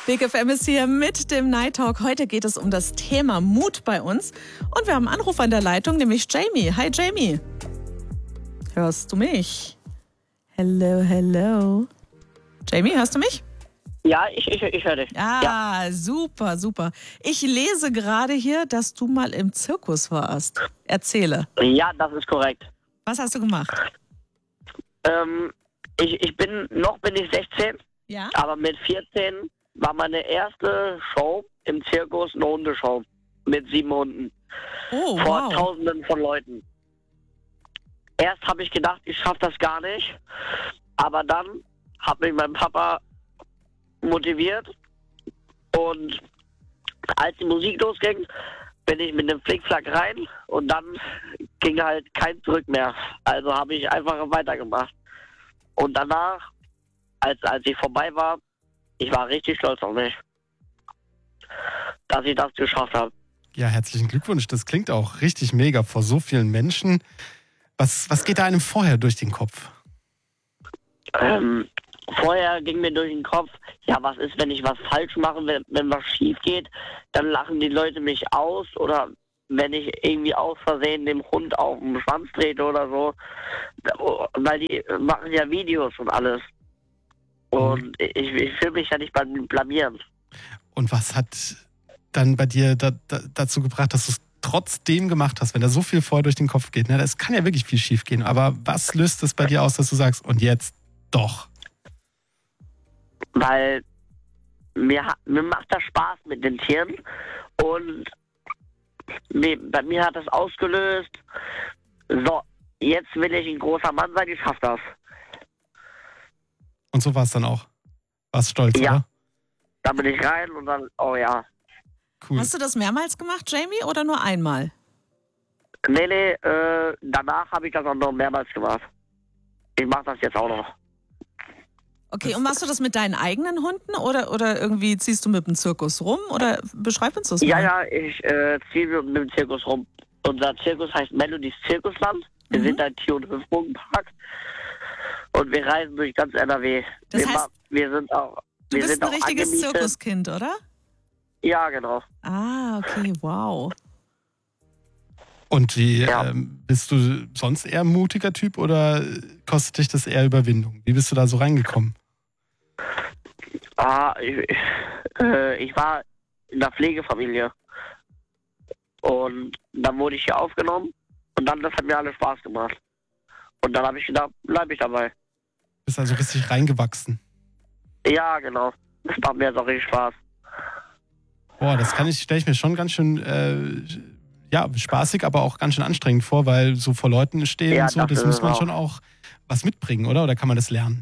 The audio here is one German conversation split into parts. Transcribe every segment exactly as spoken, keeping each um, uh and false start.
Big F M ist hier mit dem Night Talk. Heute geht es um das Thema Mut bei uns. Und wir haben einen Anruf an der Leitung, nämlich Jamie. Hi Jamie. Hörst du mich? Hello, hello. Jamie, hörst du mich? Ja, ich, ich, ich höre dich. Ah, ja. super, super. Ich lese gerade hier, dass du mal im Zirkus warst. Erzähle. Ja, das ist korrekt. Was hast du gemacht? Ähm, ich, ich bin, noch bin ich sechzehn, Ja? aber mit vierzehn war meine erste Show im Zirkus eine Hundeshow mit sieben Hunden. Oh, vor wow. Tausenden von Leuten. Erst habe ich gedacht, ich schaffe das gar nicht, aber dann hat mich mein Papa motiviert und als die Musik losging, bin ich mit dem Flickflack rein und dann ging halt kein Zurück mehr. Also habe ich einfach weitergemacht. Und danach, als, als ich vorbei war, ich war richtig stolz auf mich, dass ich das geschafft habe. Ja, herzlichen Glückwunsch. Das klingt auch richtig mega vor so vielen Menschen. Was, was geht da einem vorher durch den Kopf? Ähm, vorher ging mir durch den Kopf, ja, was ist, wenn ich was falsch mache, wenn, wenn was schief geht, dann lachen die Leute mich aus oder wenn ich irgendwie aus Versehen dem Hund auf den Schwanz trete oder so, weil die machen ja Videos und alles. Und ich, ich will mich ja nicht blamieren. Und was hat dann bei dir da, da, dazu gebracht, dass du es trotzdem gemacht hast, wenn da so viel vorher durch den Kopf geht? Ne? Das kann ja wirklich viel schief gehen. Aber was löst es bei dir aus, dass du sagst, und jetzt doch? Weil mir, mir macht das Spaß mit den Tieren und mir, bei mir hat das ausgelöst, so, jetzt will ich ein großer Mann sein, ich schaff das. Und so war es dann auch? Warst stolz, Ja. oder? Da bin ich rein und dann, oh ja. Cool. Hast du das mehrmals gemacht, Jamie, oder nur einmal? Nee, nee, äh, danach habe ich das auch noch mehrmals gemacht. Ich mache das jetzt auch noch. Okay, und machst du das mit deinen eigenen Hunden oder, oder irgendwie ziehst du mit dem Zirkus rum? Oder beschreib uns das mal. Ja, ja, ich äh, ziehe mit dem Zirkus rum. Unser Zirkus heißt Melodies Zirkusland. Wir Mhm. sind ein Tier- und Hüpfburgenpark. Und wir reisen durch ganz N R W. Das wir, heißt, ma- wir sind auch Du wir bist sind ein auch richtiges angemietet. Zirkuskind, oder? Ja, genau. Ah, okay, wow. Und wie, Ja. ähm, bist du sonst eher ein mutiger Typ oder kostet dich das eher Überwindung? Wie bist du da so reingekommen? Ah, ich, ich, äh, ich war in der Pflegefamilie. Und dann wurde ich hier aufgenommen. Und dann, das hat mir alles Spaß gemacht. Und dann habe ich gedacht, bleibe ich dabei. Bist also richtig reingewachsen. Ja, genau. Das macht mir jetzt auch richtig Spaß. Boah, das kann ich, stelle ich mir schon ganz schön äh, ja, spaßig, aber auch ganz schön anstrengend vor, weil so vor Leuten stehen Ja, und so, das das ist muss es man auch. schon auch was mitbringen, oder? Oder kann man das lernen?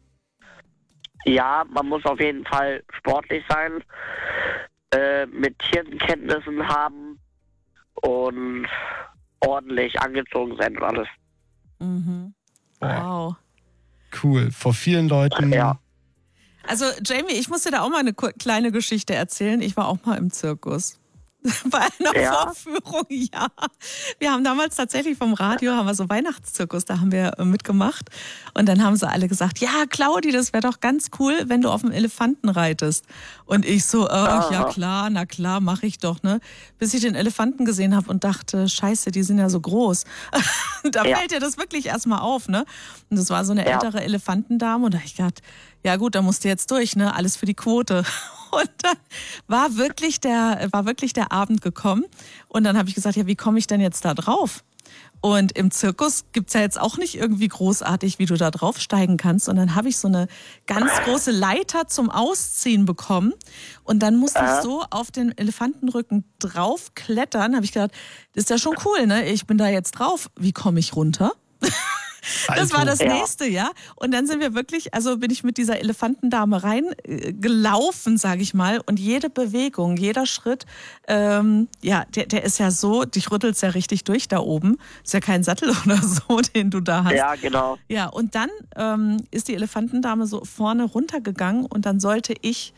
Ja, man muss auf jeden Fall sportlich sein, äh, mit Tierenkenntnissen haben und ordentlich angezogen sein und alles. Mhm. Boah, Wow. cool. Vor vielen Leuten. Ja. Also Jamie, ich muss dir da auch mal eine ku- kleine Geschichte erzählen. Ich war auch mal im Zirkus. Bei einer Ja? Vorführung, ja. Wir haben damals tatsächlich vom Radio, haben wir so Weihnachtszirkus, da haben wir äh, mitgemacht. Und dann haben sie alle gesagt, ja, Claudi, das wäre doch ganz cool, wenn du auf dem Elefanten reitest. Und ich so, äh, ja klar, na klar, mache ich doch, ne? Bis ich den Elefanten gesehen habe und dachte, scheiße, die sind ja so groß. Da Ja. fällt dir das wirklich erstmal auf, ne? Und das war so eine Ja. ältere Elefantendame und da hab ich gedacht, ja gut, da musst du jetzt durch, ne? Alles für die Quote. Und dann war wirklich der, war wirklich der Abend gekommen. Und dann habe ich gesagt, ja, wie komme ich denn jetzt da drauf? Und im Zirkus gibt's ja jetzt auch nicht irgendwie großartig, wie du da draufsteigen kannst. Und dann habe ich so eine ganz große Leiter zum Ausziehen bekommen. Und dann musste ich so auf den Elefantenrücken draufklettern. Habe ich gedacht, das ist ja schon cool, ne? Ich bin da jetzt drauf. Wie komme ich runter? Das war das Ja. nächste, ja. Und dann sind wir wirklich, also bin ich mit dieser Elefantendame rein äh, gelaufen, sage ich mal. Und jede Bewegung, jeder Schritt, ähm, ja, der, der ist ja so, dich rüttelt's ja richtig durch da oben. Ist ja kein Sattel oder so, den du da hast. Ja, genau. Ja, und dann ähm, ist die Elefantendame so vorne runtergegangen und dann sollte ich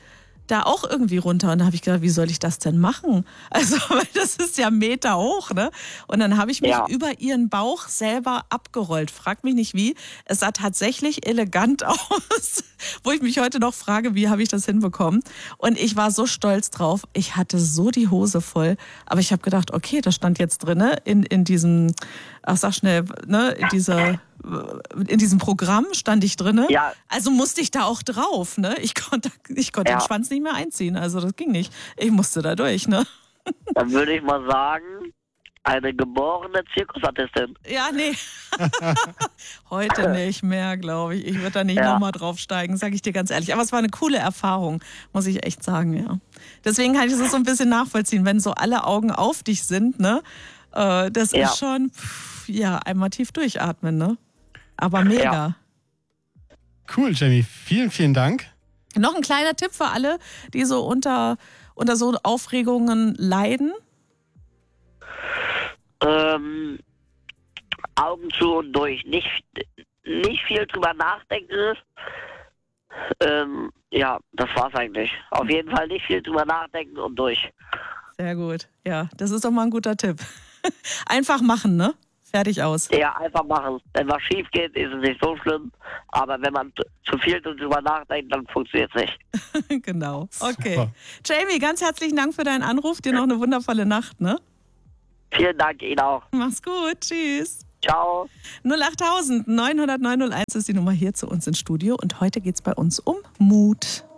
da auch irgendwie runter. Und da habe ich gedacht, wie soll ich das denn machen? Also, weil das ist ja Meter hoch, ne? Und dann habe ich mich Ja. über ihren Bauch selber abgerollt. Frag mich nicht wie. Es sah tatsächlich elegant aus, wo ich mich heute noch frage, wie habe ich das hinbekommen? Und ich war so stolz drauf. Ich hatte so die Hose voll. Aber ich habe gedacht, okay, das stand jetzt drin, ne? in, in diesem, ach sag schnell, ne? in dieser... in diesem Programm stand ich drin. Ja. Also musste ich da auch drauf. Ne? Ich konnte, ich konnte Ja. den Schwanz nicht mehr einziehen. Also das ging nicht. Ich musste da durch. Ne? Dann würde ich mal sagen, eine geborene Zirkusartistin. Ja, nee. Heute nicht mehr, glaube ich. Ich würde da nicht Ja. nochmal draufsteigen, sage ich dir ganz ehrlich. Aber es war eine coole Erfahrung, muss ich echt sagen, ja. Deswegen kann ich das so ein bisschen nachvollziehen, wenn so alle Augen auf dich sind, ne? Äh, das Ja. ist schon, pff, ja, einmal tief durchatmen, ne? Aber mega. Ja. Cool, Jamie. Vielen, vielen Dank. Noch ein kleiner Tipp für alle, die so unter, unter so Aufregungen leiden. Ähm, Augen zu und durch. Nicht, nicht viel drüber nachdenken. Ähm, ja, das war's eigentlich. Auf jeden Fall nicht viel drüber nachdenken und durch. Sehr gut. Ja, das ist doch mal ein guter Tipp. Einfach machen, ne? Fertig aus. Ja, einfach machen. Wenn was schief geht, ist es nicht so schlimm. Aber wenn man t- zu viel drüber nachdenkt, dann funktioniert es nicht. Genau. Okay. Super. Jamie, ganz herzlichen Dank für deinen Anruf. Dir noch eine wundervolle Nacht, ne? Vielen Dank Ihnen auch. Mach's gut. Tschüss. Ciao. null acht neun null null eins ist die Nummer hier zu uns ins Studio. Und heute geht's bei uns um Mut.